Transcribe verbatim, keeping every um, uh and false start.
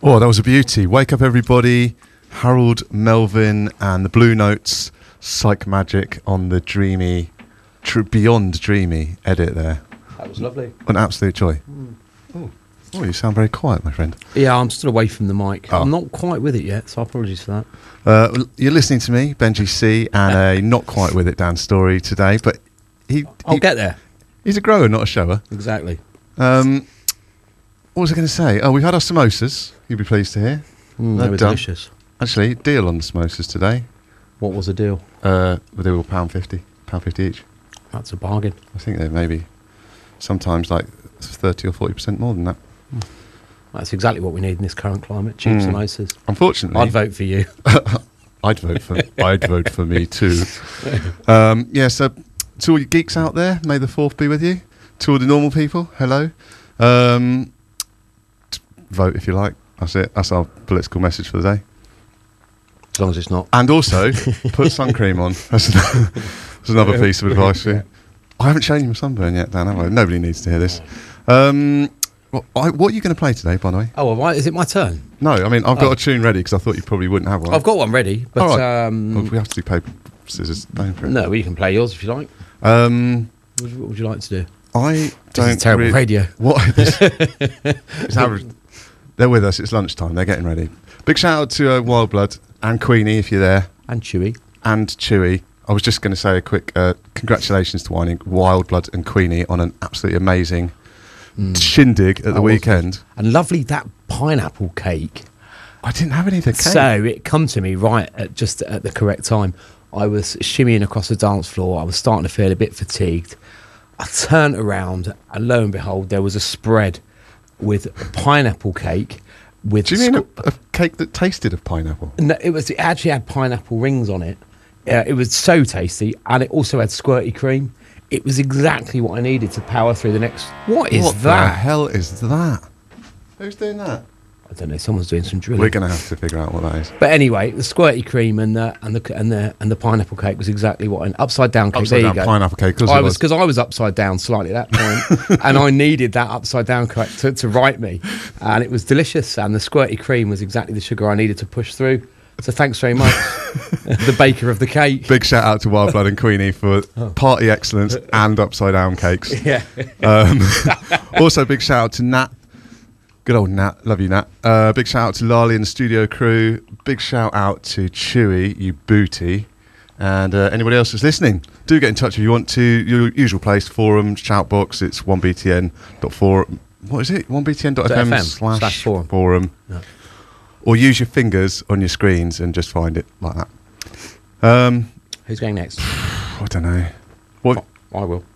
Oh, that was a beauty. Wake Up Everybody, Harold Melvin and the Blue Notes, Psych Magic on the dreamy, tr- beyond dreamy edit there. That was lovely. An absolute joy. Mm. Oh. oh, you sound very quiet, my friend. Yeah, I'm still away from the mic. Oh. I'm not quite with it yet, so apologies for that. Uh, you're listening to me, Benji C, and a not quite with it Dan Story today, but he... I'll he, get there. He's a grower, not a shower. Exactly. Um, what was I going to say? Oh, we've had our samosas. You'll be pleased to hear. Mm, they were done. delicious. Actually, deal on the samosas today. What was the deal? Uh, they were pound fifty, pound fifty each. That's a bargain. I think they're maybe sometimes like thirty or forty percent more than that. Mm. That's exactly what we need in this current climate. Cheap Mm. samosas. Unfortunately, I'd vote for you. I'd vote for. I'd vote for me too. Um, yeah. So, to all you geeks out there, may the fourth be with you. To all the normal people, hello. Um, t- vote if you like. That's it. That's our political message for the day. As long as it's not. And also, put sun cream on. That's another, that's another piece of advice for you. I haven't shown you my sunburn yet, Dan, have I? Nobody needs to hear this. Um, what, I, what are you going to play today, by the way? Oh, well, right. Is it my turn? No, I mean, I've got Oh. a tune ready because I thought you probably wouldn't have one. I've got one ready, but All right. um, Well, we have to do paper, scissors, stone for it. no, well, you can play yours if you like. Um, What would you, what would you like to do? I This don't. is terrible rea- radio. What? This, it's average. They're with us. It's lunchtime. They're getting ready. Big shout out to uh, Wild Blood and Queenie if you're there, And Chewy. and Chewy. I was just going to say a quick uh, congratulations to Whining, Wild Blood and Queenie on an absolutely amazing Mm. shindig at That the was weekend. And lovely that pineapple cake. I didn't have any of the cake. So it come to me right at just at the correct time. I was shimmying across the dance floor. I was starting to feel a bit fatigued. I turned around and lo and behold, there was a spread with a pineapple cake. With Do you mean squ- a, a cake that tasted of pineapple? No, it was. It actually had pineapple rings on it. Uh, it was so tasty, and it also had squirty cream. It was exactly what I needed to power through the next. What is what the that? hell is that? Who's doing that? I don't know. Someone's doing some drilling. We're going to have to figure out what that is. But anyway, the squirty cream and the and the and the and the pineapple cake was exactly what an upside down cake. Upside there down you go. pineapple cake. 'Cause I it was was. because I was upside down slightly at that point, and I needed that upside down cake to, to right me, and it was delicious. And the squirty cream was exactly the sugar I needed to push through. So thanks very much, the baker of the cake. Big shout out to Wild Blood and Queenie for Oh. party excellence and upside down cakes. Yeah. Um, also, big shout out to Nat. Good old Nat. Love you, Nat. Uh, big shout out to Lali and the studio crew. Big shout out to Chewy, you booty. And uh, anybody else that's listening, do get in touch if you want to. Your usual place, forum, shout box. It's one b t n dot forum. What is it? one b t n dot f m slash slash forum. forum. No. Or use your fingers on your screens and just find it like that. Um, Who's going next? I don't know. What? I will.